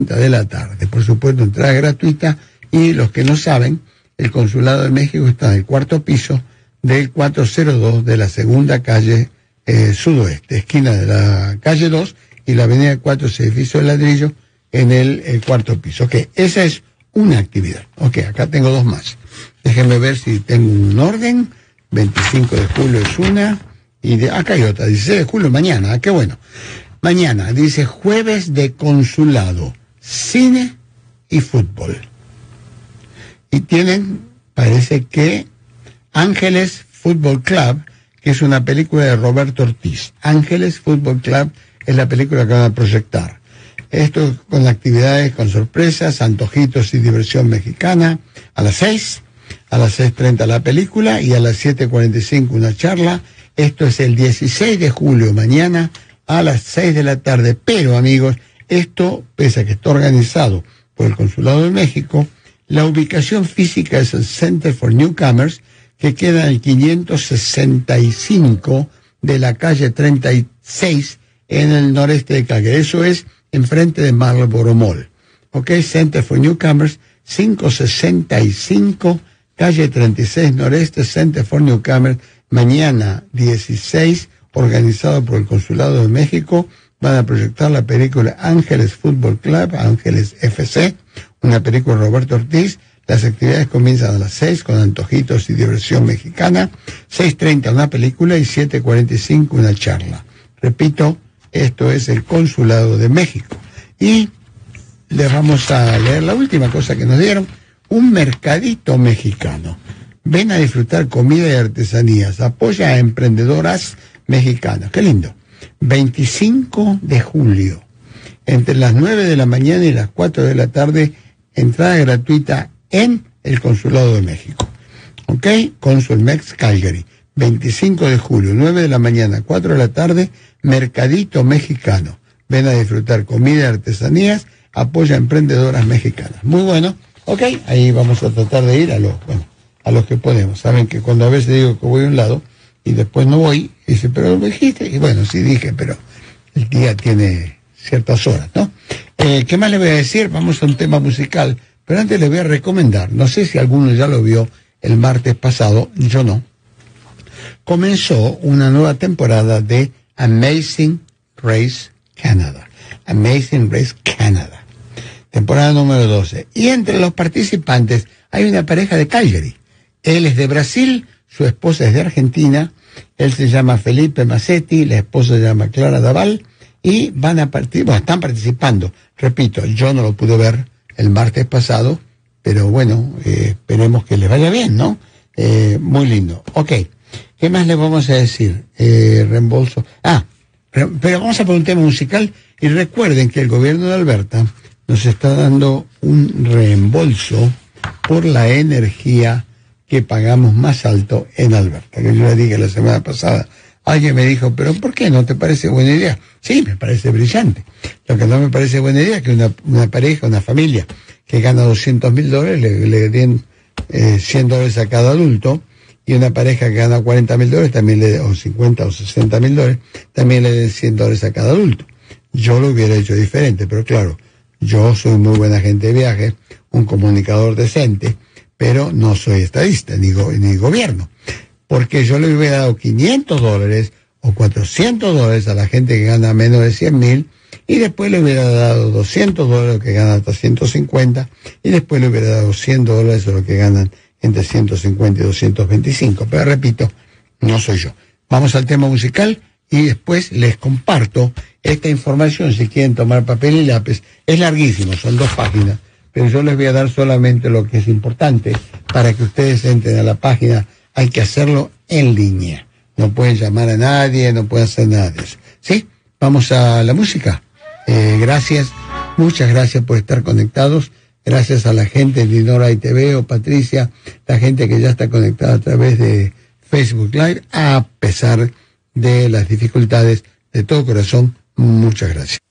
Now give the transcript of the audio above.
de la tarde. Por supuesto, entrada gratuita, y los que no saben, el Consulado de México está en el cuarto piso del 402 de la segunda calle sudoeste, esquina de la calle 2 y la avenida 4, edificio de ladrillo, en el cuarto piso. Ok, esa es una actividad. Ok, acá tengo dos más. Déjenme ver si tengo un orden. 25 de julio es una, y acá hay otra, 16 de julio, mañana, qué bueno. Mañana, dice jueves de consulado, cine y fútbol. Y tienen, parece que, Ángeles Fútbol Club, que es una película de Roberto Ortiz. Ángeles Fútbol Club es la película que van a proyectar. Esto con actividades, con sorpresas, antojitos y diversión mexicana. A las 6, a las 6:30 la película, y a las 7:45 una charla. Esto es el 16 de julio, mañana, a las 6 de la tarde. Pero, amigos, esto, pese a que está organizado por el Consulado de México, la ubicación física es el Center for Newcomers, que queda en el 565 de la calle 36 en el noreste de Calgary. Eso es enfrente de Marlboro Mall. Ok, Center for Newcomers, 565, calle 36 noreste, Center for Newcomers. Mañana 16, organizado por el Consulado de México, van a proyectar la película Ángeles Fútbol Club, Ángeles FC, una película de Roberto Ortiz. Las actividades comienzan a las 6 con antojitos y diversión mexicana, 6:30 una película y 7:45 una charla. Repito, esto es el Consulado de México. Y les vamos a leer la última cosa que nos dieron, un mercadito mexicano. Ven a disfrutar comida y artesanías, apoya a emprendedoras mexicanas. Qué lindo. 25 de julio, entre las 9 de la mañana y las 4 de la tarde, entrada gratuita en el Consulado de México. ¿Ok? Consulmex Calgary. 25 de julio, 9 de la mañana, 4 de la tarde, mercadito mexicano. Ven a disfrutar comida y artesanías, apoya a emprendedoras mexicanas. Muy bueno. Ok, ahí vamos a tratar de ir a los que podemos. Saben que cuando a veces digo que voy a un lado y después no voy, dice, pero lo dijiste. Y bueno, sí dije, pero el día tiene ciertas horas, ¿no? ¿Qué más le voy a decir? Vamos a un tema musical. Pero antes le voy a recomendar, no sé si alguno ya lo vio el martes pasado, yo no. Comenzó una nueva temporada de Amazing Race Canada. Amazing Race Canada. Temporada número 12. Y entre los participantes hay una pareja de Calgary. Él es de Brasil, su esposa es de Argentina, él se llama Felipe Massetti, la esposa se llama Clara Daval, y están participando. Repito, yo no lo pude ver el martes pasado, pero bueno, esperemos que les vaya bien, ¿no? Muy lindo. Ok, ¿qué más les vamos a decir? Reembolso. Pero vamos a por un tema musical, y recuerden que el gobierno de Alberta nos está dando un reembolso por la energía que pagamos más alto en Alberta. Que yo le dije la semana pasada, alguien me dijo, pero ¿por qué no te parece buena idea? Sí, me parece brillante. Lo que no me parece buena idea es que una pareja, una familia que gana $200,000 le den $100 a cada adulto, y una pareja que gana $40,000 también o 50 o $60,000 también le den $100 a cada adulto. Yo lo hubiera hecho diferente, pero claro, yo soy muy buena agente de viaje, un comunicador decente, pero no soy estadista ni gobierno, porque yo le hubiera dado $500 o $400 a la gente que gana menos de 100,000, y después le hubiera dado $200 a los que ganan hasta 150, y después le hubiera dado $100 a los que ganan entre 150 y 225. Pero repito, no soy yo. Vamos al tema musical y después les comparto esta información si quieren tomar papel y lápiz. Es larguísimo, son 2 páginas, pero yo les voy a dar solamente lo que es importante para que ustedes entren a la página. Hay que hacerlo en línea. No pueden llamar a nadie, no pueden hacer nada de eso. ¿Sí? Vamos a la música. Gracias, muchas gracias por estar conectados. Gracias a la gente de Dinora ITV o Patricia, la gente que ya está conectada a través de Facebook Live, a pesar de las dificultades. De todo corazón, muchas gracias.